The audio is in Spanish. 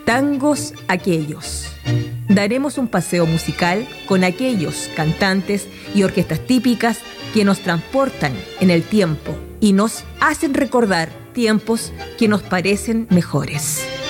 Tangos aquellos. Daremos un paseo musical con aquellos cantantes y orquestas típicas que nos transportan en el tiempo y nos hacen recordar tiempos que nos parecen mejores.